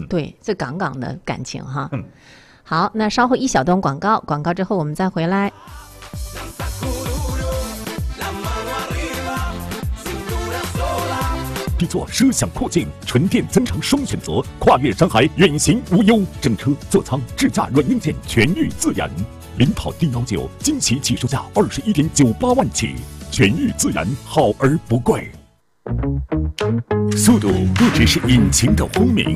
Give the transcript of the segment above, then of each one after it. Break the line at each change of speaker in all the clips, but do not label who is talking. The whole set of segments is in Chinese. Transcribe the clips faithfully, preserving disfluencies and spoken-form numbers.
嗯，
对，这杠杠的感情哈。
嗯，
好，那稍后一小段广告，广告之后我们再回来。
一座奢享阔境，纯电增程双选择，跨越山海，远行无忧。整车座舱智驾软硬件全域自研，领跑 D 幺九，惊喜起售价二十一点九八万起，全域自研，好而不贵。速度不只是引擎的轰鸣，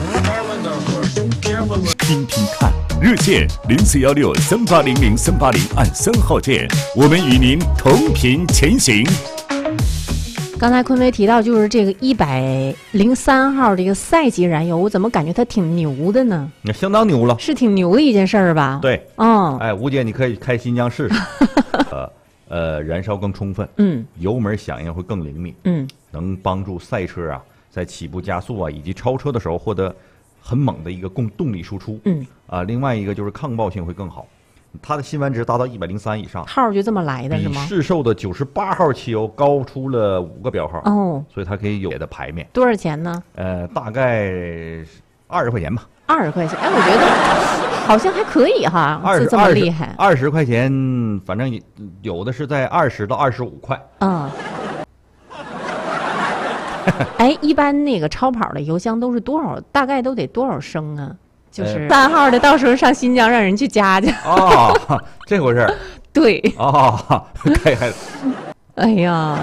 听听看，热线零四幺六三八零零三八零按三号键，我们与您同频前行。
刚才坤飞提到，就是这个一百零三号这个赛级燃油，我怎么感觉它挺牛的呢？
那相当牛了，
是挺牛的一件事儿吧？
对，
哦，
哎，吴姐，你可以开新疆试试，呃呃，燃烧更充分，
嗯，
油门响应会更灵敏，
嗯，
能帮助赛车啊在起步加速啊以及超车的时候获得很猛的一个供动力输出，
嗯，
啊，另外一个就是抗爆性会更好。它的辛烷值达到一百零三以上，
号就这么来的是吗？
比市售的九十八号汽油高出了五个标号
哦，
所以它可以有的排面。
多少钱呢？
呃，大概二十块钱吧。
二十块钱，哎，我觉得好像还可以哈，
二十
这么厉害。
二十块钱，反正有的是在二十到二十五块。
嗯。哎，一般那个超跑的油箱都是多少？大概都得多少升啊？就是三号的，到时候上新疆让人去加去。
哦，这回事。
对。
哦，可以。
哎呀，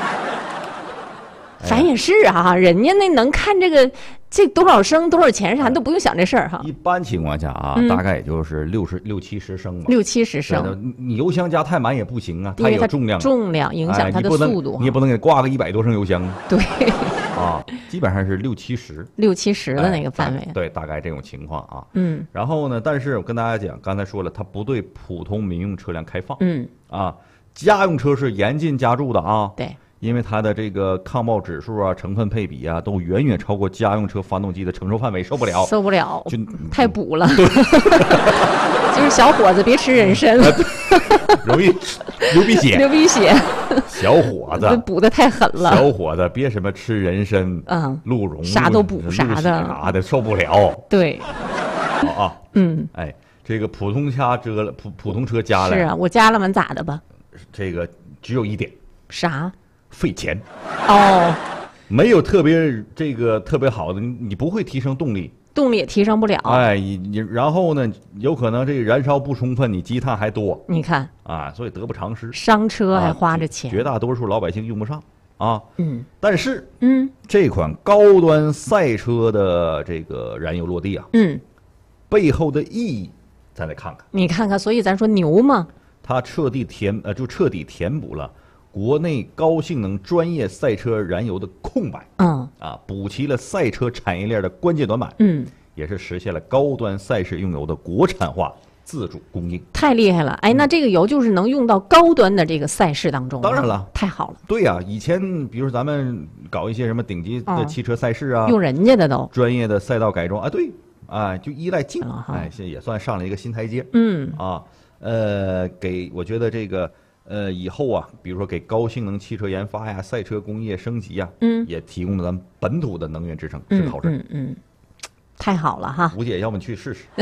咱也是啊，人家那能看这个这多少升多少钱啥都不用想这事儿哈。
一般情况下啊，
嗯、
大概也就是六十六七十升吧。
六七十升，
你油箱加太满也不行啊，它有重量，
重量影响它的速度、
哎你，你也不能给挂个一百多升油箱。
对。
啊，基本上是六七十，
六七十的那个范围、
哎，对，大概这种情况啊。
嗯。
然后呢，但是我跟大家讲，刚才说了，它不对普通民用车辆开放。
嗯。
啊，家用车是严禁加注的啊。
对。
因为它的这个抗爆指数啊、成分配比啊，都远远超过家用车发动机的承受范围，受不了。
受不了，
就
太补了。就是小伙子别吃人参了，
容易流鼻血。
流鼻血。
小伙子
补的太狠了。
小伙子别什么吃人参、
嗯，
鹿茸，
啥都补啥的，
啥的受不了。
对。
好啊，
嗯，
哎，这个普通车遮了，普普通车加了。
是啊，我加了完咋的吧？
这个只有一点。
啥？
费钱。
哦。
没有特别这个特别好的，你你不会提升动力。
动力也提升不了。
哎，你然后呢，有可能这个燃烧不充分，你积碳还多。
你看
啊，所以得不偿失。
伤车还花着钱、
啊，绝大多数老百姓用不上啊。
嗯。
但是，
嗯，
这款高端赛车的这个燃油落地啊，
嗯，
背后的意义，咱得看看。
你看看，所以咱说牛嘛。
它彻底填呃，就彻底填补了国内高性能专业赛车燃油的空白。
嗯。
啊，补齐了赛车产业链的关键短板。
嗯。
也是实现了高端赛事用油的国产化自主供应，
太厉害了！哎，那这个油就是能用到高端的这个赛事当中。
当然了，
太好了。
对呀、啊，以前比如说咱们搞一些什么顶级的汽车赛事啊，
哦、用人家的都
专业的赛道改装啊，对，啊，就依赖进，哎，现在也算上了一个新台阶。
嗯
啊，呃，给我觉得这个呃以后啊，比如说给高性能汽车研发呀、赛车工业升级呀，
嗯，
也提供了咱们本土的能源支撑，是好事。
嗯 嗯, 嗯，太好了哈！
吴姐，要不你去试试？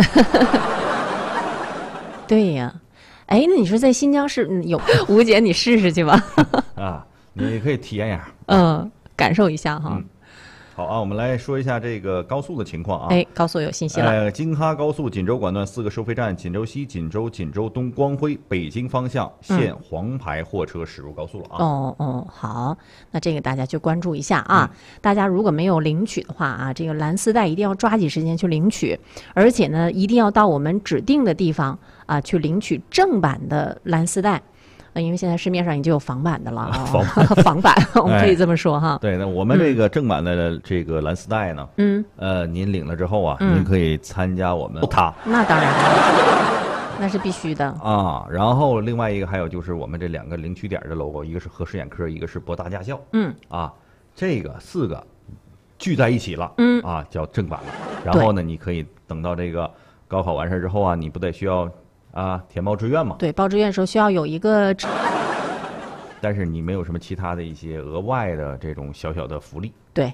对呀，哎，那你说在新疆市有吴姐，你试试去吧。
啊，你可以体验一下，
嗯，感受一下哈。
嗯好啊，我们来说一下这个高速的情况啊。
哎，高速有信息了。
呃，京哈高速锦州管段四个收费站：锦州西、锦州、锦州东、光辉，北京方向限黄牌货车驶入高速了啊。
哦哦，好，那这个大家就关注一下啊。嗯、大家如果没有领取的话啊，这个蓝丝带一定要抓紧时间去领取，而且呢，一定要到我们指定的地方啊去领取正版的蓝丝带。因为现在市面上已经有仿版的了啊，仿版我们可以这么说哈。
对，那我们这个正版的这个蓝丝带呢，
嗯，
呃，您领了之后啊，
嗯、
您可以参加我们它。
那当然了，那是必须的
啊。然后另外一个还有就是我们这两个领取点的 logo， 一个是和实眼科，一个是博大驾校。
嗯，
啊，这个四个聚在一起了，
嗯，
啊，叫正版了。然后呢，你可以等到这个高考完事之后啊，你不得需要。啊，填报志愿嘛？
对，报志愿的时候需要有一个，
但是你没有什么其他的一些额外的这种小小的福利。
对，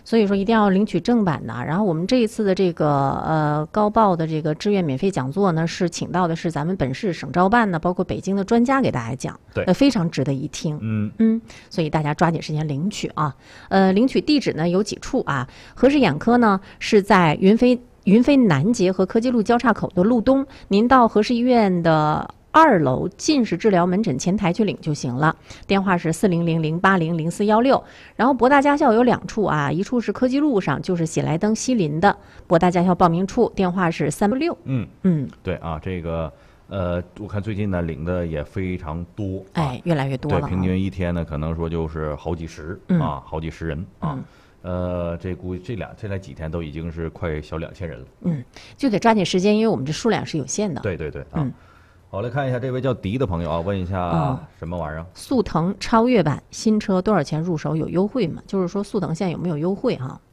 所以说一定要领取正版的。然后我们这一次的这个呃高报的这个志愿免费讲座呢，是请到的是咱们本市省招办呢，包括北京的专家给大家讲，
对，
呃，非常值得一听。
嗯
嗯，所以大家抓紧时间领取啊。呃，领取地址呢有几处啊？和氏眼科呢是在云飞云飞南街和科技路交叉口的路东，您到和氏医院的二楼近视治疗门诊前台去领就行了，电话是四零零零八零零四幺六。然后博大驾校有两处啊，一处是科技路上，就是喜来登西林的博大驾校报名处，电话是三六。
嗯
嗯，
对啊，这个呃，我看最近呢领的也非常多，啊、
哎，越来越多了、
对，平均一天呢可能说就是好几十、
嗯、
啊，好几十人啊。
嗯
呃，这估计这两这来几天都已经是快小两千人了。
嗯，就得抓紧时间，因为我们这数量是有限的。
对对对啊。
嗯，
好，来看一下这位叫迪的朋友啊，问一下、
哦、
什么玩意儿？
速腾超越版新车多少钱入手？有优惠吗？就是说速腾现在有没有优惠哈、啊？